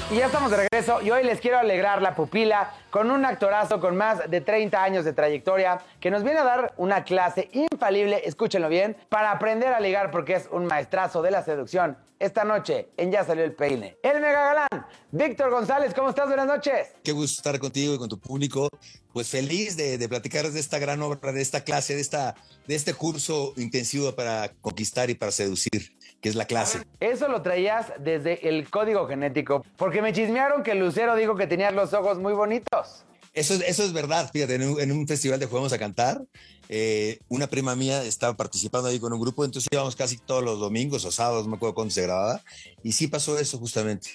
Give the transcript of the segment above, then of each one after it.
Y ya estamos de regreso y hoy les quiero alegrar la pupila con un actorazo con más de 30 años de trayectoria que nos viene a dar una clase infalible, escúchenlo bien, para aprender a ligar porque es un maestrazo de la seducción. Esta noche en Ya Salió el Peine. El mega galán, Víctor González, ¿cómo estás? Buenas noches. Qué gusto estar contigo y con tu público. Pues feliz de platicar de esta gran obra, de esta clase, de este curso intensivo para conquistar y para seducir, que es la clase. Eso lo traías desde el código genético, porque me chismearon que Lucero dijo que tenías los ojos muy bonitos. Eso es verdad, fíjate, en un festival de Juegos a Cantar, una prima mía estaba participando ahí con un grupo, entonces íbamos casi todos los domingos o sábados, no me acuerdo cuándo se grababa, y sí pasó eso justamente.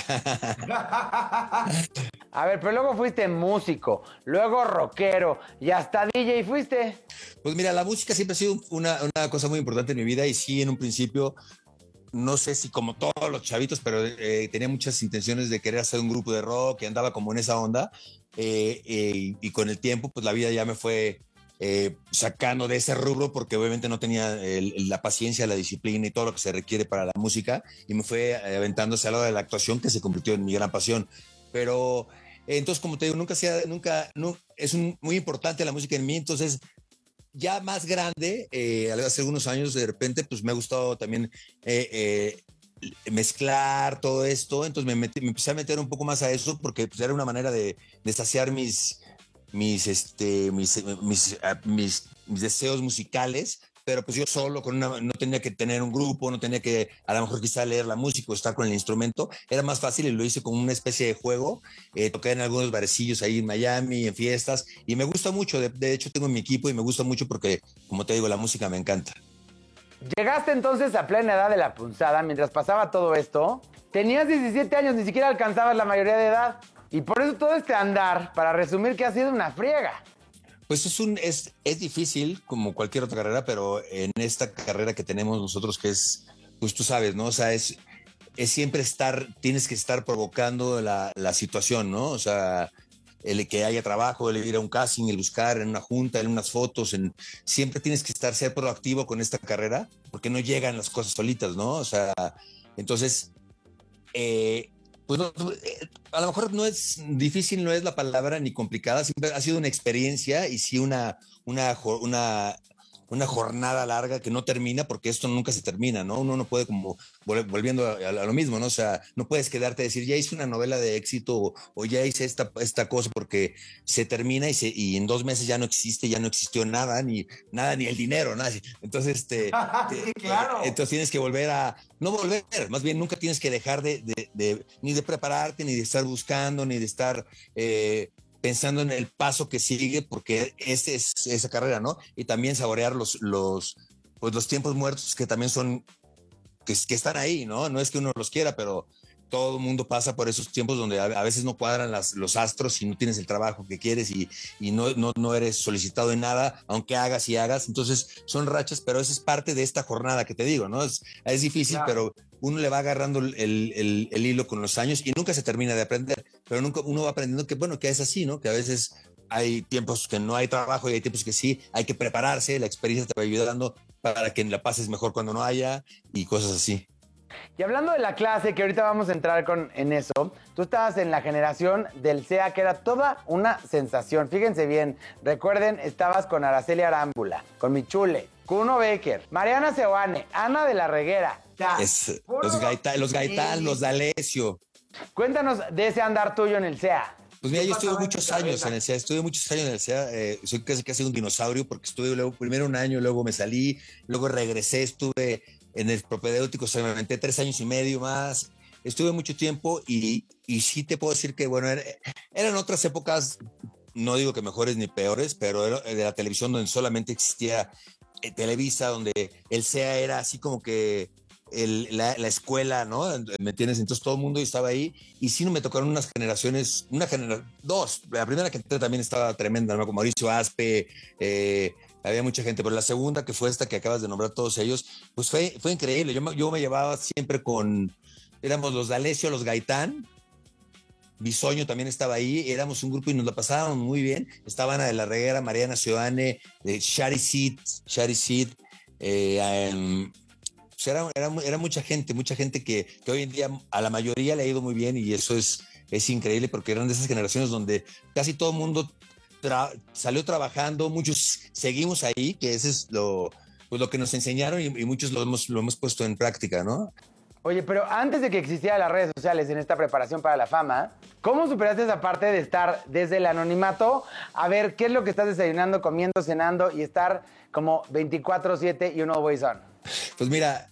A ver, pero luego fuiste músico, luego rockero y hasta DJ fuiste. Pues mira, la música siempre ha sido una cosa muy importante en mi vida y sí, en un principio, no sé si como todos los chavitos, pero tenía muchas intenciones de querer hacer un grupo de rock, que andaba como en esa onda, y con el tiempo, pues la vida ya me fue sacando de ese rubro porque obviamente no tenía la paciencia, la disciplina y todo lo que se requiere para la música y me fue aventándose al lado de la actuación que se convirtió en mi gran pasión. Pero entonces, como te digo, es muy importante la música en mí, entonces ya más grande, hace algunos años de repente, pues me ha gustado también mezclar todo esto, entonces me empecé a meter un poco más a eso porque pues, era una manera de saciar mis deseos musicales, pero pues yo solo, no tenía que tener un grupo, no tenía que a lo mejor quizá leer la música o estar con el instrumento, era más fácil y lo hice como una especie de juego, toqué en algunos barecillos ahí en Miami, en fiestas, y me gusta mucho, de hecho tengo mi equipo y me gusta mucho porque, como te digo, la música me encanta. Llegaste entonces a plena edad de la punzada mientras pasaba todo esto. Tenías 17 años, ni siquiera alcanzabas la mayoría de edad. Y por eso todo este andar, para resumir, que ha sido una friega. Pues es difícil como cualquier otra carrera, pero en esta carrera que tenemos nosotros que es, pues tú sabes, ¿no? O sea, es siempre tienes que estar provocando la situación, ¿no? O sea, el que haya trabajo, el ir a un casting, el buscar en una junta, en unas fotos, siempre tienes que ser proactivo con esta carrera porque no llegan las cosas solitas, ¿no? O sea, entonces, pues no, a lo mejor no es difícil, no es la palabra ni complicada, siempre ha sido una experiencia y sí una jornada larga que no termina porque esto nunca se termina, ¿no? Uno no puede como volviendo a lo mismo, ¿no? O sea, no puedes quedarte a decir, ya hice una novela de éxito o ya hice esta cosa porque se termina y en 2 meses ya no existe, ya no existió nada, ni el dinero, nada. Entonces, Sí, claro. entonces tienes que no volver, más bien nunca tienes que dejar ni de prepararte, ni de estar buscando, ni de estar pensando en el paso que sigue, porque esa es esa carrera, ¿no? Y también saborear pues los tiempos muertos que también son, que están ahí, ¿no? No es que uno los quiera, pero todo el mundo pasa por esos tiempos donde a veces no cuadran los astros y no tienes el trabajo que quieres y no eres solicitado en nada, aunque hagas y hagas. Entonces son rachas, pero eso es parte de esta jornada que te digo, ¿no? Es difícil, claro. Pero uno le va agarrando el hilo con los años y nunca se termina de aprender, pero nunca uno va aprendiendo que, bueno, que es así, ¿no? Que a veces hay tiempos que no hay trabajo y hay tiempos que sí, hay que prepararse, la experiencia te va ayudando para que la pases mejor cuando no haya y cosas así. Y hablando de la clase, que ahorita vamos a entrar en eso, tú estabas en la generación del SEA, que era toda una sensación. Fíjense bien, recuerden, estabas con Araceli Arámbula, con Michule, Kuno Becker, Mariana Seoane, Ana de la Reguera. Los Gaitán, los D'Alessio. Cuéntanos de ese andar tuyo en el SEA. Pues mira, yo estuve muchos años en el SEA, soy casi un dinosaurio porque estuve luego primero un año, luego me salí, luego regresé, estuve en el propedéutico, me aventé 3 años y medio más, estuve mucho tiempo y sí te puedo decir que, bueno, eran otras épocas, no digo que mejores ni peores, pero era de la televisión donde solamente existía Televisa, donde el SEA era así como que la escuela, ¿no? ¿Me entiendes? Entonces todo el mundo estaba ahí y sí me tocaron unas generaciones, dos. La primera que entré también estaba tremenda, ¿no? Como Mauricio Aspe, había mucha gente, pero la segunda, que fue esta que acabas de nombrar todos ellos, pues fue increíble. Yo me llevaba siempre éramos los D'Alessio, los Gaitán, Bisoño también estaba ahí, éramos un grupo y nos la pasábamos muy bien. Estaba Ana de la Reguera, Mariana Seoane, Shari Sid, pues era mucha gente que hoy en día a la mayoría le ha ido muy bien y eso es increíble porque eran de esas generaciones donde casi todo el mundo salió trabajando, muchos seguimos ahí, que ese es pues lo que nos enseñaron y muchos lo hemos puesto en práctica, ¿no? Oye, pero antes de que existieran las redes sociales en esta preparación para la fama, ¿cómo superaste esa parte de estar desde el anonimato a ver qué es lo que estás desayunando, comiendo, cenando y estar como 24/7 y un always on? Pues mira,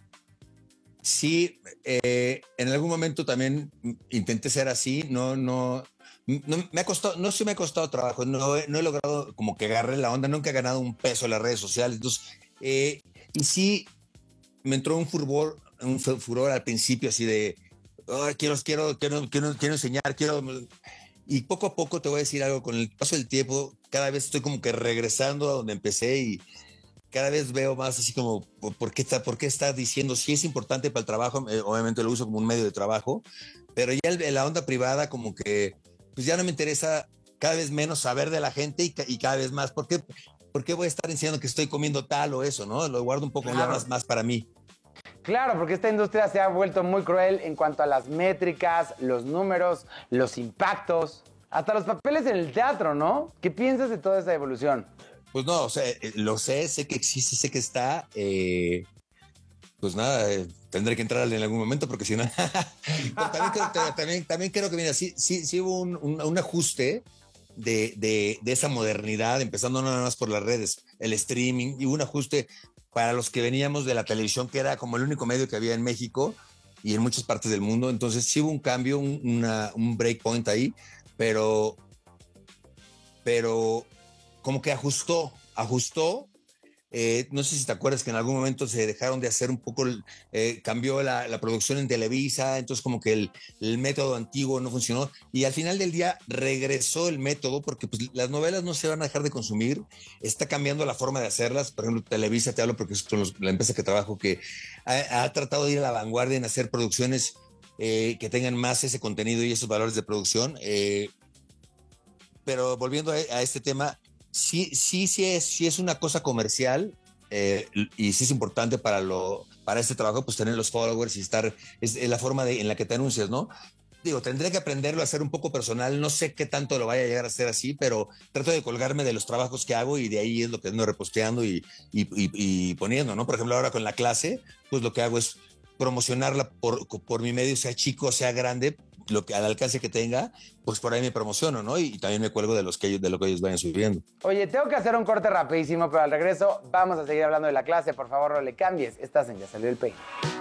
sí, en algún momento también intenté ser así, no me ha costado, no se me ha costado trabajo, no he logrado como que agarré la onda, nunca he ganado un peso en las redes sociales, entonces, y sí, me entró un furor al principio así de, oh, quiero enseñar, y poco a poco te voy a decir algo, con el paso del tiempo, cada vez estoy como que regresando a donde empecé y cada vez veo más así como, ¿por qué está diciendo? Sí es importante para el trabajo, obviamente lo uso como un medio de trabajo, pero ya en la onda privada como que, pues ya no me interesa cada vez menos saber de la gente y cada vez más, ¿por qué voy a estar enseñando que estoy comiendo tal o eso, no? Lo guardo un poco ya más para mí. Claro, porque esta industria se ha vuelto muy cruel en cuanto a las métricas, los números, los impactos, hasta los papeles en el teatro, ¿no? ¿Qué piensas de toda esa evolución? Pues no, o sea, lo sé que existe, sé que está. Pues nada, tendré que entrar en algún momento porque si no. también creo que, mira, sí hubo un ajuste de esa modernidad, empezando nada más por las redes, el streaming, y un ajuste para los que veníamos de la televisión, que era como el único medio que había en México y en muchas partes del mundo. Entonces sí hubo un cambio, un breakpoint ahí, pero como que ajustó. No sé si te acuerdas que en algún momento se dejaron de hacer un poco, cambió la producción en Televisa, entonces como que el método antiguo no funcionó y al final del día regresó el método porque pues, las novelas no se van a dejar de consumir, está cambiando la forma de hacerlas. Por ejemplo, Televisa, te hablo porque es con la empresa que trabajo, que ha tratado de ir a la vanguardia en hacer producciones que tengan más ese contenido y esos valores de producción. Pero volviendo a este tema, sí es una cosa comercial y sí es importante para este trabajo, pues tener los followers y estar, es la forma en la que te anuncias, ¿no? Digo, tendré que aprenderlo a hacer un poco personal, no sé qué tanto lo vaya a llegar a ser así, pero trato de colgarme de los trabajos que hago y de ahí es lo que ando reposteando y poniendo, ¿no? Por ejemplo, ahora con la clase, pues lo que hago es promocionarla por mi medio, sea chico, sea grande, lo que al alcance que tenga, pues por ahí me promociono, ¿no? Y también me cuelgo de lo que ellos vayan subiendo. Oye, tengo que hacer un corte rapidísimo, pero al regreso vamos a seguir hablando de la clase. Por favor, no le cambies. Estás en Ya Salió el Peine.